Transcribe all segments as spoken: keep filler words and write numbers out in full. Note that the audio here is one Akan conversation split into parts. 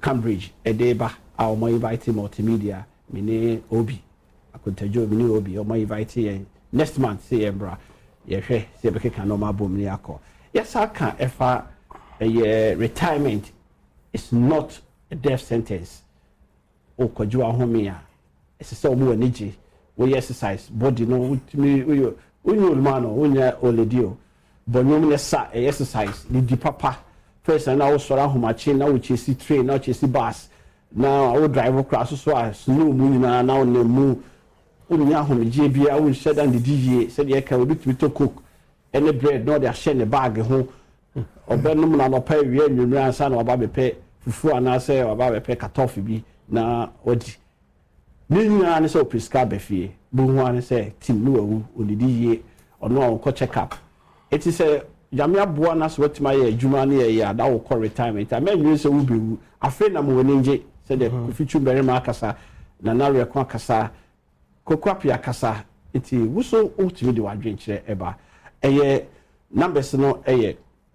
Cambridge edeba a o mo invite multimedia me ne Obi akontajo me ne Obi o mo invite next month say embra ye hwe say be keka no ma bom ni akọ yes aka efa a retirement is not a death sentence o kwajo ahome a ese se o mo anije we exercise body no ultimi we unyo man no unya oledio bonum ne sa exercise ni di papa first na wo sora homachi na wo chesi train na wo chesi bus na wo drive across so as snow mu nyina na wo ne mu unya homeje bia wo sheda ndi D J said ye ka obi tumi to cook any bread no dey share ne bag ho obenum na no pa wie nwumra ansa na oba bepe fufu ana se oba bepe katofi bi na odi ni nyina ne so prescribe fie bu ho an se tim no awu odidi ye ono ko check up it is a jamia boa na so wetima ye adwuma na ye ya da wo ko retirement amenyu se wo bewu afi na mo nje se de kufichu bere ma akasa na na re kwa akasa kokwapia akasa iti wuso ultimi de wadwen kire eba eye numbers no eye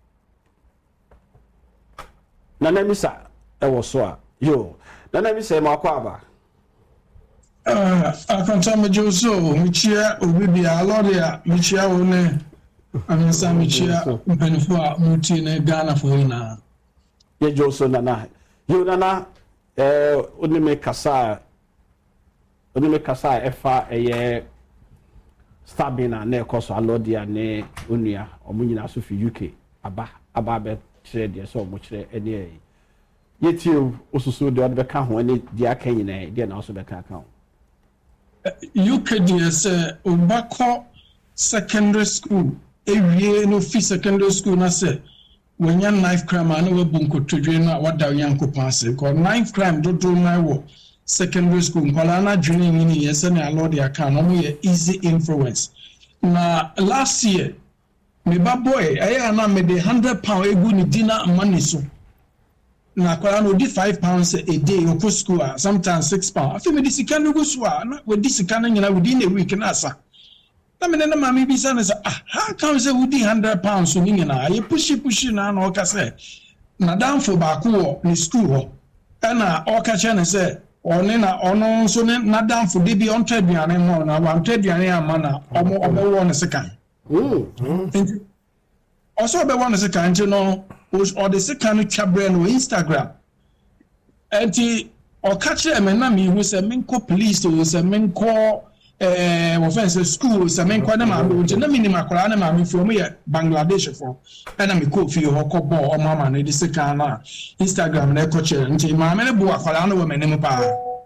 na na misa e wo so a yo na na misa ma kwa aba ah akanta mejoso michia obibia lodia michia woni anasa michia mpanifo a muti na Ghana fo ina ye joso na na yo na na eh oni me kasa oni me kasa efa eye stabina na ekoso alodia ne onua omunyina so fi U K aba aba be kire de so mo kire ene e yeti osusu de be ka ho ene de aka nyina de na so be ka ka ho U K D S Obako secondary school ewie no fi secondary school na se wanya knife crime na we bunko todwe na wada yanko pass ko knife crime do do na wo secondary school kwala na dwene nyini yese na alode aka no ye easy influence na last year me ba boy aya na me de one hundred pound egu ni dina money so na kwala no di five pounds a day o school sometimes six pounds afi me di sika no go so na we di sika na nyina within a week na asa na me na mama bi say ah how come say we di one hundred pounds so ni nyina ye pushi pushi na na o ka say na danfo ba ko wo ni school ho na o ka che na say oni na ono so ne na danfo de bi on traduane mo na wan traduane ama na omo obewo ne sika mm also be one sika nti no or the sika no twabre no Instagram enti o ka kire me na me hu se menko police o se menko eh offense school se menko na ma do nti na minima akora na ma me from here Bangladesh for na me ko fi ho ko bo o mama na di sika na Instagram na ko kire nti ma me ne bo akora na wo menim pa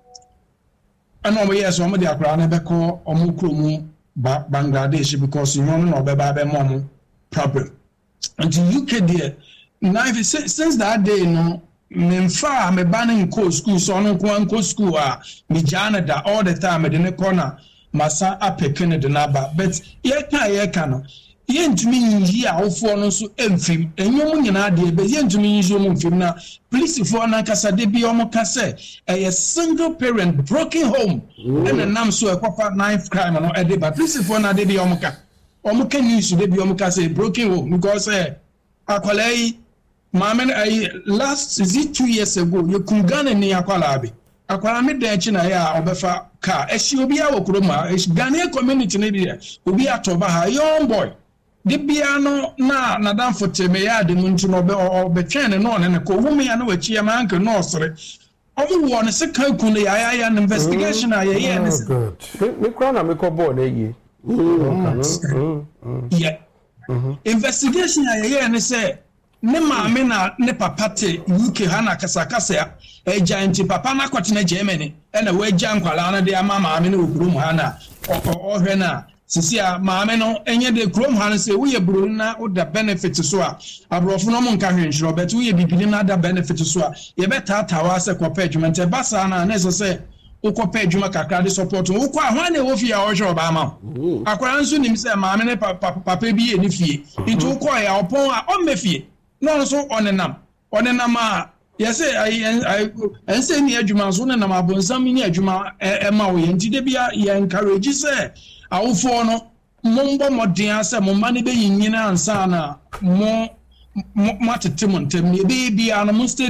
ana o yes o mo di akora na be ko o mo kro mu Bangladesh because you know no be ba be mom problem until U K there now if since that day no me fa me banning co school so no ko school ah me jana da all the time me de corner masa apekene de naba but ye ka ye ka no ye ntumi yi awofo no so emfim enyom nyina de be ye ntumi yi zo mu mfim na police for na kasa de bi omo kase a single parent broken home and nam so ekofa knife crime no e de but police for na de bi omo ka omo ka news de bi omo kase broken home because eh akwalai mama I last is it two years ago you kungana ni akwala abi akwala me da chi na ya obefa car ehyi obi a wokroma Ghanaian community na bi obi atoba ha young boy de bia no na na dan foteme ya de muntu no be obetwen no ne ko wumi ya no wachi ya manke no sere omo wo ne se kan kun ya ya ya investigation ya ya ne me kwa na me ko bo na yi yeah investigation ya ya ne se ne maame na ne papa te U K ha na kasa kasa e giant papa na kwate na Germany e na we gya nkwala na de ama maame na okuru mu ha na o hwe na sisi a maame no enye de krom ha se wo ye buru na o da benefit so a abrofo no mo nka hwenhiro but wo ye bibili na da benefit so a ye beta tawa se kopa adwuma nte basa na na so se wo kopa adwuma kakra de support wo kwa ho na wo fi a wo hwe oba ma akwara nso nim se maame ne papa bi ye ni fie nti wo kwa ya opon a o mefie no so onenam onenam a yes I I say ni adwuma so onenam abonsam ni adwuma e ma wo ye nti de bia ye encourage say awofo no mombo modin ase mo ma ne be yinyina ansa na mo mo matete mo ntem ne be bia no mo